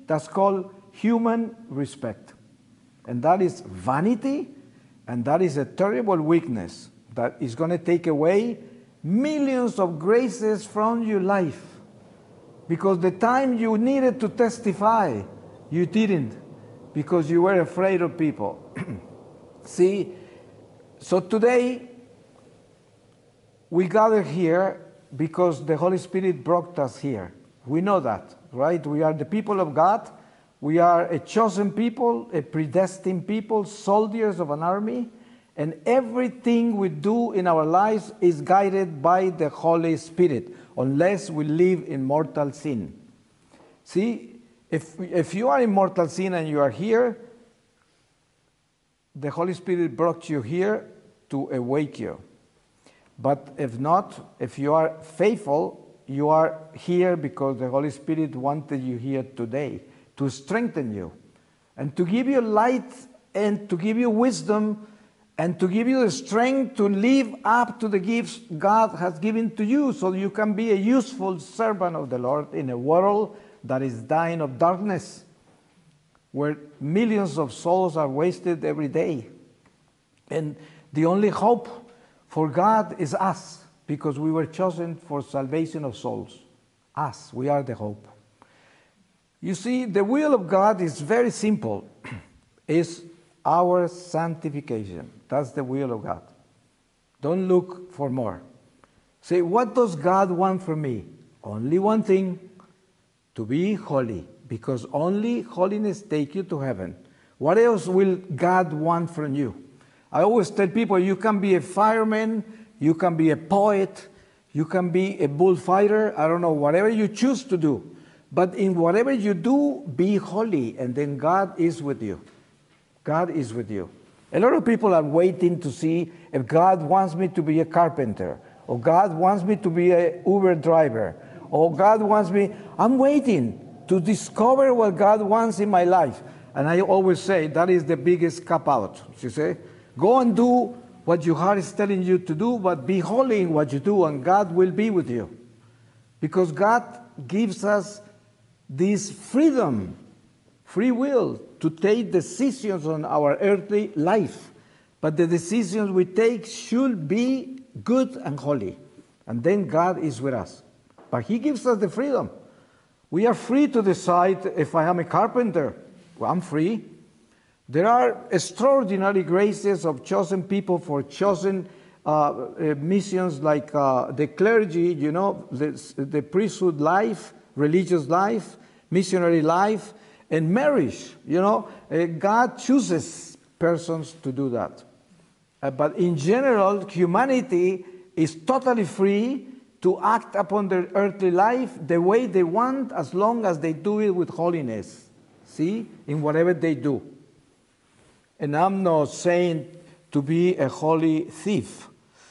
that's called human respect. And that is vanity, and that is a terrible weakness that is going to take away millions of graces from your life. Because the time you needed to testify, you didn't, because you were afraid of people. See, so today, we gather here because the Holy Spirit brought us here. We know that, right? We are the people of God. We are a chosen people, a predestined people, soldiers of an army. And everything we do in our lives is guided by the Holy Spirit, unless we live in mortal sin. See, if you are in mortal sin and you are here, the Holy Spirit brought you here to awake you. But if not, if you are faithful, you are here because the Holy Spirit wanted you here today to strengthen you and to give you light and to give you wisdom and to give you the strength to live up to the gifts God has given to you so you can be a useful servant of the Lord in a world that is dying of darkness, where millions of souls are wasted every day. And the only hope for God is us, because we were chosen for salvation of souls. Us, we are the hope. You see, the will of God is very simple. It's our sanctification. That's the will of God. Don't look for more. Say, what does God want from me? Only one thing, to be holy, because only holiness takes you to heaven. What else will God want from you? I always tell people, you can be a fireman, you can be a poet, you can be a bullfighter, I don't know, whatever you choose to do. But in whatever you do, be holy, and then God is with you. God is with you. A lot of people are waiting to see if God wants me to be a carpenter, or God wants me to be an Uber driver, or God wants me. I'm waiting to discover what God wants in my life. And I always say that is the biggest cop out. You say, go and do what your heart is telling you to do, but be holy in what you do, and God will be with you. Because God gives us this freedom, free will, to take decisions on our earthly life. But the decisions we take should be good and holy. And then God is with us. But He gives us the freedom. We are free to decide if I am a carpenter. Well, I'm free. There are extraordinary graces of chosen people for chosen missions, like the clergy, you know, the priesthood life, religious life, missionary life, and marriage. You know, God chooses persons to do that. But in general, humanity is totally free to act upon their earthly life the way they want, as long as they do it with holiness. See, in whatever they do. And I'm not saying to be a holy thief.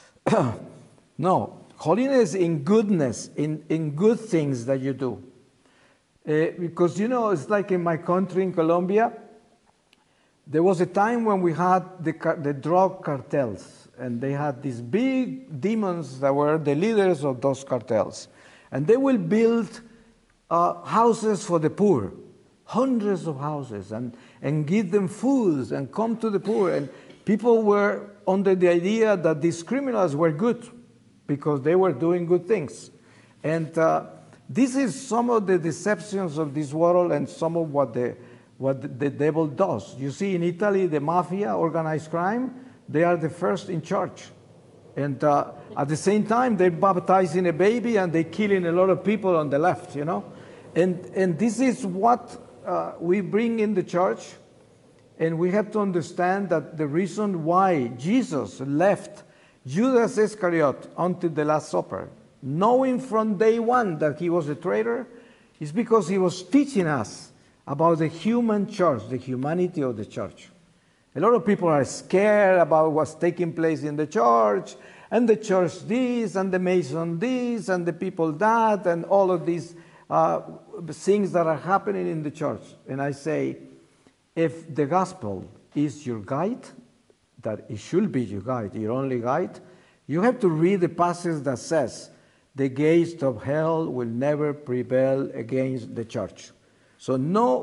No, holiness in goodness, in good things that you do. Because, you know, it's like in my country, in Colombia, there was a time when we had the drug cartels, and they had these big demons that were the leaders of those cartels. And they will build houses for the poor, hundreds of houses, and give them foods and come to the poor. And people were under the idea that these criminals were good because they were doing good things. And this is some of the deceptions of this world and some of what the devil does. You see, in Italy, the mafia, organized crime, they are the first in charge. And at the same time, they're baptizing a baby and they're killing a lot of people on the left, you know. And this is what we bring in the church. And we have to understand that the reason why Jesus left Judas Iscariot until the Last Supper, knowing from day one that he was a traitor, is because he was teaching us about the human church, the humanity of the church. A lot of people are scared about what's taking place in the church, and the church this, and the Mason this, and the people that, and all of these things that are happening in the church. And I say, if the gospel is your guide, that it should be your guide, your only guide, you have to read the passage that says, the gates of hell will never prevail against the church. So no